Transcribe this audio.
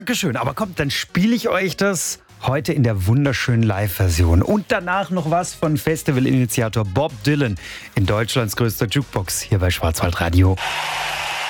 Dankeschön, aber kommt, dann spiele ich euch das heute in der wunderschönen Live-Version. Und danach noch was von Festivalinitiator Bob Dylan in Deutschlands größter Jukebox hier bei Schwarzwaldradio.